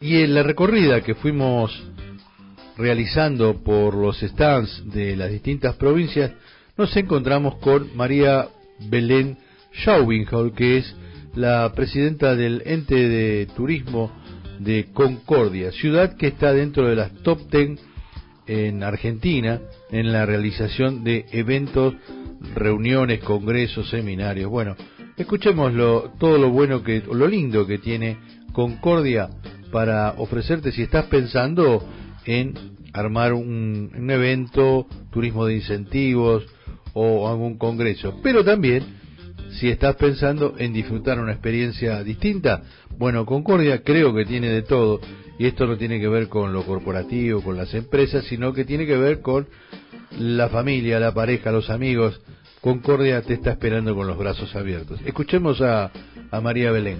Y en la recorrida que fuimos realizando por los stands de las distintas provincias, nos encontramos con María Belén Schaubinghol, que es la presidenta del ente de turismo de Concordia, ciudad que está dentro de las top 10 en Argentina en la realización de eventos, reuniones, congresos, seminarios. Bueno, escuchemos todo lo bueno lo lindo que tiene Concordia para ofrecerte si estás pensando en armar un evento, turismo de incentivos o algún congreso, pero también si estás pensando en disfrutar una experiencia distinta. Bueno, Concordia creo que tiene de todo, y esto no tiene que ver con lo corporativo, con las empresas, sino que tiene que ver con la familia, la pareja, los amigos. Concordia te está esperando con los brazos abiertos. Escuchemos a María Belén.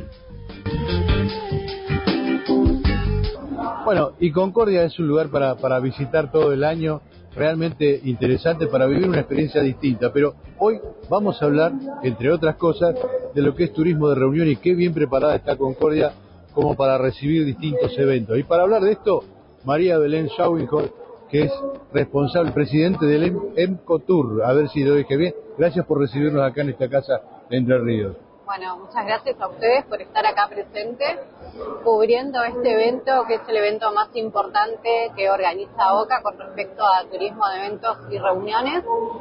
Bueno, y Concordia es un lugar para visitar todo el año, realmente interesante para vivir una experiencia distinta, pero hoy vamos a hablar, entre otras cosas, de lo que es turismo de reunión y qué bien preparada está Concordia como para recibir distintos eventos. Y para hablar de esto, María Belén Schaubinghol, que es responsable, presidente del EMCOTUR, a ver si lo dije bien. Gracias por recibirnos acá en esta casa de Entre Ríos. Bueno, muchas gracias a ustedes por estar acá presentes, cubriendo este evento, que es el evento más importante que organiza OCA con respecto a turismo de eventos y reuniones.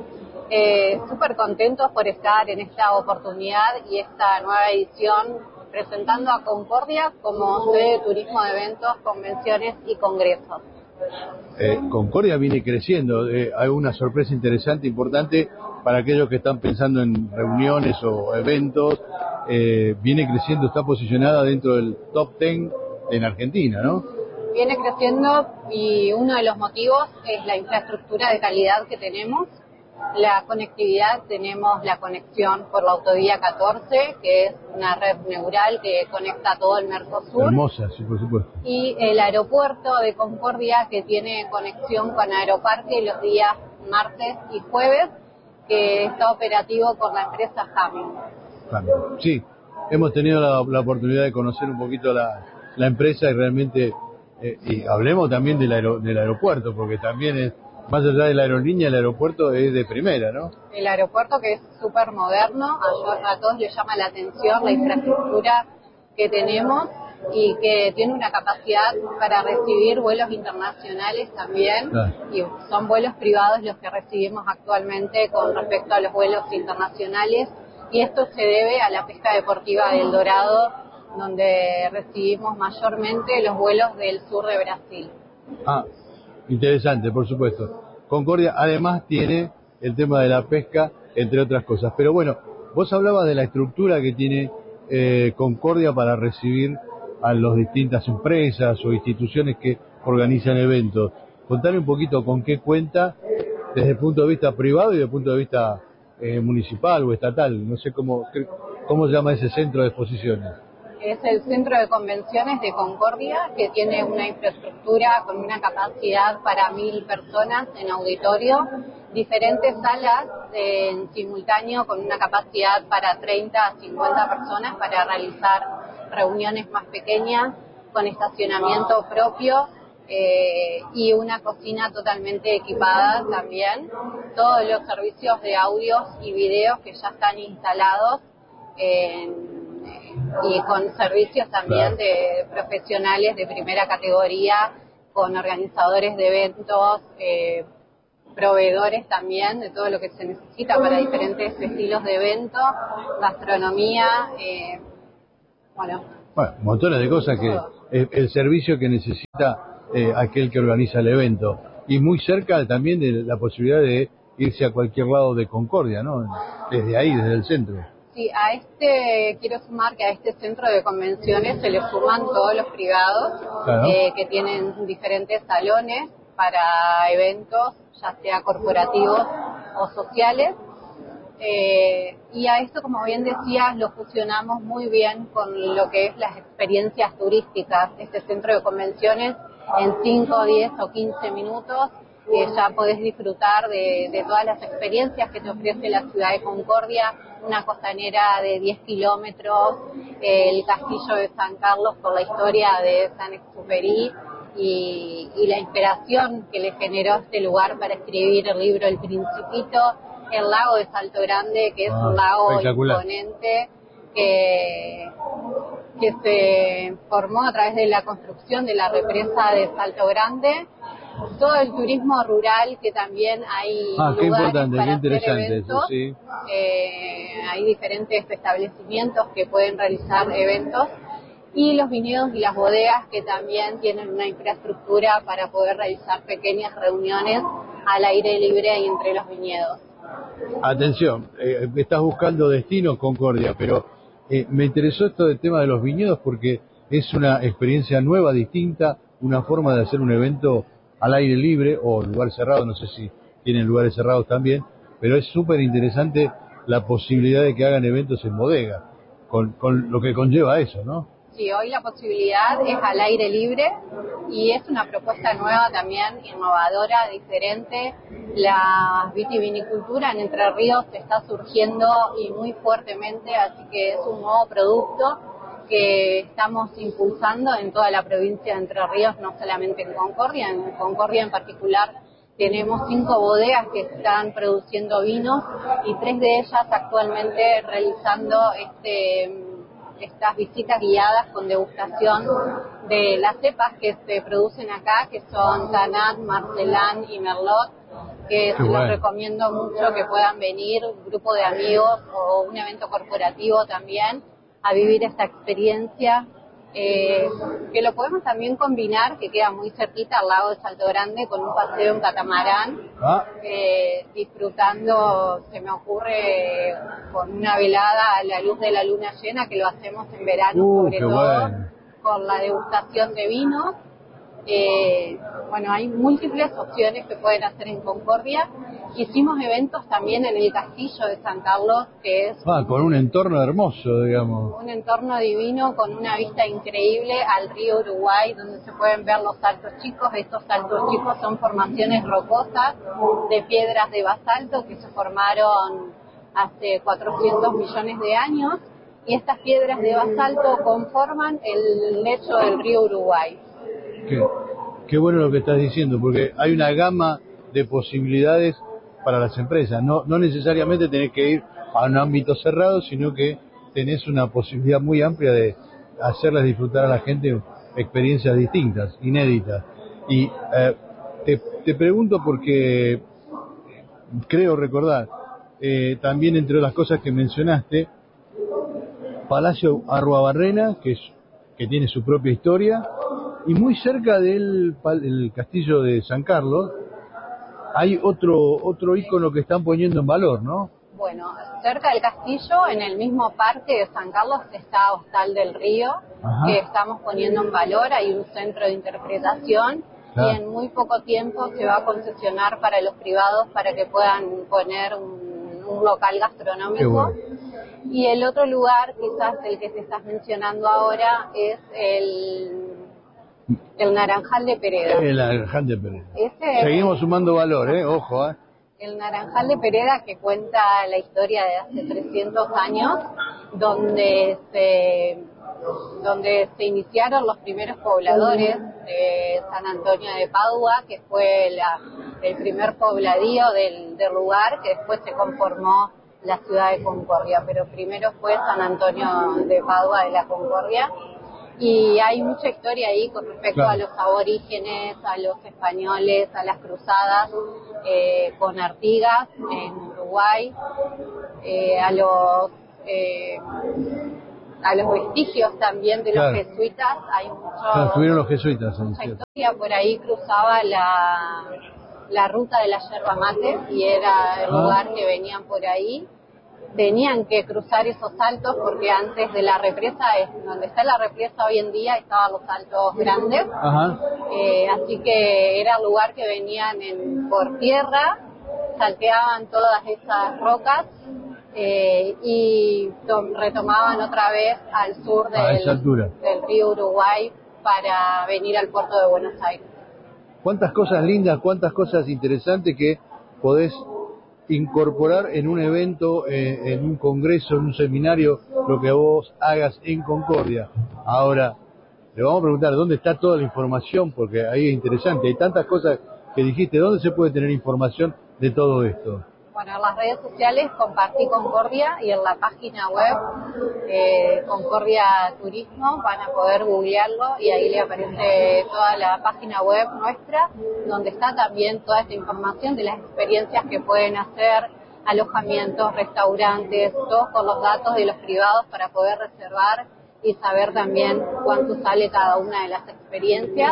Súper contentos por estar en esta oportunidad y esta nueva edición, presentando a Concordia como sede de turismo de eventos, convenciones y congresos. Concordia viene creciendo, hay una sorpresa interesante, importante para aquellos que están pensando en reuniones o eventos. Viene creciendo, está posicionada dentro del top 10 en Argentina, ¿no? Viene creciendo y uno de los motivos es la infraestructura de calidad que tenemos. La conectividad, tenemos la conexión por la autovía 14, que es una red neural que conecta todo el Mercosur. Hermosa, sí, por supuesto. Y el aeropuerto de Concordia, que tiene conexión con Aeroparque los días martes y jueves, que está operativo por la empresa Hamming. Sí, hemos tenido la oportunidad de conocer un poquito la empresa y realmente, y hablemos también del aeropuerto, porque también es, más allá de la aerolínea, el aeropuerto es de primera, ¿no? El aeropuerto, que es súper moderno, a todos les llama la atención la infraestructura que tenemos y que tiene una capacidad para recibir vuelos internacionales también. Claro. Y son vuelos privados los que recibimos actualmente con respecto a los vuelos internacionales, y esto se debe a la pesca deportiva del Dorado, donde recibimos mayormente los vuelos del sur de Brasil. Interesante, por supuesto. Concordia además tiene el tema de la pesca, entre otras cosas. Pero bueno, vos hablabas de la estructura que tiene Concordia para recibir a las distintas empresas o instituciones que organizan eventos. Contame un poquito con qué cuenta desde el punto de vista privado y desde el punto de vista municipal o estatal. No sé cómo se llama ese centro de exposiciones. Es el Centro de Convenciones de Concordia, que tiene una infraestructura con una capacidad para 1.000 personas en auditorio, diferentes salas en simultáneo con una capacidad para 30 a 50 personas para realizar reuniones más pequeñas, con estacionamiento propio y una cocina totalmente equipada también. Todos los servicios de audios y videos que ya están instalados y con servicios también de profesionales de primera categoría, con organizadores de eventos, proveedores también de todo lo que se necesita para diferentes estilos de eventos, gastronomía, montones de cosas que el servicio que necesita aquel que organiza el evento, y muy cerca también de la posibilidad de irse a cualquier lado de Concordia, ¿no? Desde ahí, desde el centro. Sí, quiero sumar que a este centro de convenciones se le suman todos los privados, claro, que tienen diferentes salones para eventos, ya sea corporativos o sociales. Y a esto, como bien decías, lo fusionamos muy bien con lo que es las experiencias turísticas. Este centro de convenciones, en 5, 10 o 15 minutos, que ya podés disfrutar de todas las experiencias que te ofrece la ciudad de Concordia, una costanera de 10 kilómetros, el castillo de San Carlos por la historia de Saint-Exupéry y la inspiración que le generó este lugar para escribir el libro El Principito, el lago de Salto Grande, que es un lago imponente que se formó a través de la construcción de la represa de Salto Grande, todo el turismo rural, que también hay qué lugares importante, para qué interesante hacer eventos, eso, sí. Hay diferentes establecimientos que pueden realizar eventos, y los viñedos y las bodegas que también tienen una infraestructura para poder realizar pequeñas reuniones al aire libre y entre los viñedos. Atención, estás buscando destinos, Concordia, pero me interesó esto del tema de los viñedos porque es una experiencia nueva, distinta, una forma de hacer un evento al aire libre o lugar cerrado, no sé si tienen lugares cerrados también, pero es súper interesante la posibilidad de que hagan eventos en bodega, con lo que conlleva eso, ¿no? Sí, hoy la posibilidad es al aire libre y es una propuesta nueva también, innovadora, diferente. La vitivinicultura en Entre Ríos está surgiendo y muy fuertemente, así que es un nuevo producto que estamos impulsando en toda la provincia de Entre Ríos, no solamente en Concordia en particular. Tenemos 5 bodegas que están produciendo vinos y 3 de ellas actualmente realizando estas visitas guiadas con degustación de las cepas que se producen acá, que son Tanat, Marcelán y Merlot, que se los recomiendo mucho que puedan venir, un grupo de amigos o un evento corporativo también, a vivir esta experiencia, que lo podemos también combinar, que queda muy cerquita al lago de Salto Grande, con un paseo en catamarán, disfrutando, se me ocurre, con una velada a la luz de la luna llena, que lo hacemos en verano sobre todo, con la degustación de vinos. Bueno, hay múltiples opciones que pueden hacer en Concordia. Hicimos eventos también en el castillo de San Carlos, que es con un entorno hermoso, digamos. Un entorno divino con una vista increíble al río Uruguay, donde se pueden ver los saltos chicos. Estos saltos chicos son formaciones rocosas de piedras de basalto que se formaron hace 400 millones de años, y estas piedras de basalto conforman el lecho del río Uruguay. Qué bueno lo que estás diciendo, porque hay una gama de posibilidades para las empresas. No necesariamente tenés que ir a un ámbito cerrado, sino que tenés una posibilidad muy amplia de hacerles disfrutar a la gente experiencias distintas, inéditas. Y te pregunto porque creo recordar, también entre las cosas que mencionaste, Palacio Arruabarrena, que tiene su propia historia, y muy cerca del el castillo de San Carlos hay otro ícono que están poniendo en valor, ¿no? Bueno, cerca del castillo, en el mismo parque de San Carlos, está Hostal del Río, que estamos poniendo en valor. Hay un centro de interpretación, y en muy poco tiempo se va a concesionar para los privados para que puedan poner un local gastronómico. Y el otro lugar, quizás el que te estás mencionando ahora, es el Naranjal de Pereda. El Naranjal de Pereda. Seguimos sumando valor, ojo. El Naranjal de Pereda, que cuenta la historia de hace 300 años, donde se iniciaron los primeros pobladores de San Antonio de Padua, que fue el primer pobladío del lugar, que después se conformó la ciudad de Concordia, pero primero fue San Antonio de Padua de la Concordia. Y hay mucha historia ahí con respecto a los aborígenes, a los españoles, a las cruzadas con Artigas en Uruguay, a los vestigios también de los jesuitas. Hay estuvieron los jesuitas, mucha historia. Por ahí cruzaba la ruta de la yerba mate, y era el lugar que venían por ahí. Tenían que cruzar esos saltos porque antes de la represa, donde está la represa hoy en día, estaban los saltos grandes. Así que era el lugar que venían por tierra, salteaban todas esas rocas y retomaban otra vez al sur del río Uruguay para venir al puerto de Buenos Aires. Cuántas cosas lindas, cuántas cosas interesantes que podés incorporar en un evento, en un congreso, en un seminario, lo que vos hagas en Concordia. Ahora, le vamos a preguntar dónde está toda la información, porque ahí es interesante, hay tantas cosas que dijiste, ¿dónde se puede tener información de todo esto? Bueno, en las redes sociales Compartí Concordia y en la página web Concordia Turismo van a poder googlearlo y ahí le aparece toda la página web nuestra, donde está también toda esta información de las experiencias que pueden hacer, alojamientos, restaurantes, todos con los datos de los privados para poder reservar y saber también cuánto sale cada una de las experiencias.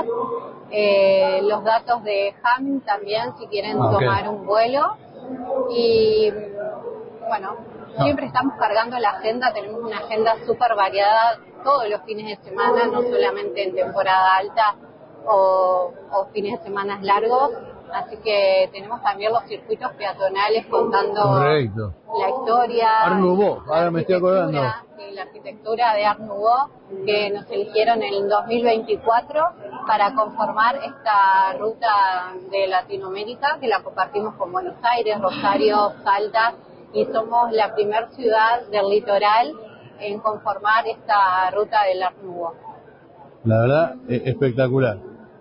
Los datos de Hamming también si quieren tomar un vuelo. Y bueno, siempre estamos cargando la agenda, tenemos una agenda súper variada todos los fines de semana, no solamente en temporada alta o fines de semana largos, así que tenemos también los circuitos peatonales contando la historia, Art Nouveau, ahora me estoy acordando. La arquitectura de Art Nouveau que nos eligieron en el 2024 para conformar esta ruta de Latinoamérica que la compartimos con Buenos Aires, Rosario, Salta y somos la primer ciudad del litoral en conformar esta ruta del Art Nouveau. La verdad, espectacular.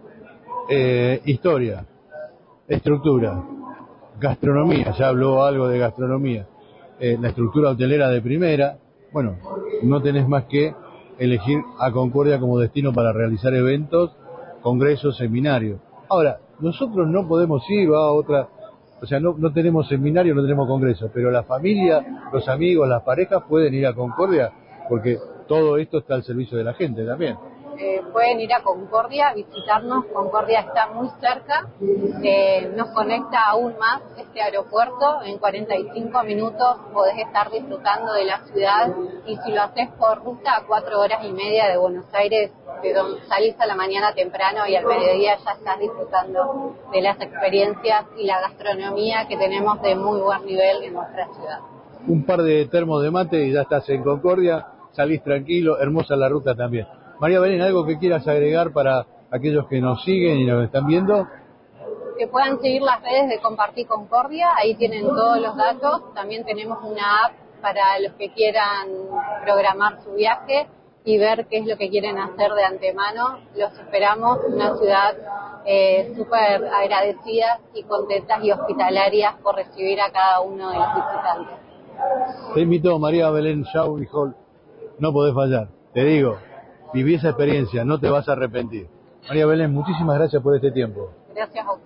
Historia, estructura, gastronomía, ya habló algo de gastronomía, la estructura hotelera de primera. Bueno, no tenés más que elegir a Concordia como destino para realizar eventos, congresos, seminarios. Ahora, nosotros no podemos ir a otra, o sea, no tenemos seminario, no tenemos congresos, pero la familia, los amigos, las parejas pueden ir a Concordia porque todo esto está al servicio de la gente también. Pueden ir a Concordia, visitarnos. Concordia está muy cerca, nos conecta aún más este aeropuerto. En 45 minutos podés estar disfrutando de la ciudad y si lo haces por ruta a 4 horas y media de Buenos Aires, de donde salís a la mañana temprano y al mediodía ya estás disfrutando de las experiencias y la gastronomía que tenemos de muy buen nivel en nuestra ciudad. Un par de termos de mate y ya estás en Concordia, salís tranquilo, hermosa la ruta también. María Belén, ¿algo que quieras agregar para aquellos que nos siguen y nos están viendo? Que puedan seguir las redes de Compartí Concordia, ahí tienen todos los datos. También tenemos una app para los que quieran programar su viaje y ver qué es lo que quieren hacer de antemano. Los esperamos, una ciudad súper agradecida y contentas y hospitalarias por recibir a cada uno de los visitantes. Te invito, María Belén Schaubichol, no podés fallar, te digo. Viví esa experiencia, no te vas a arrepentir. María Belén, muchísimas gracias por este tiempo. Gracias a usted.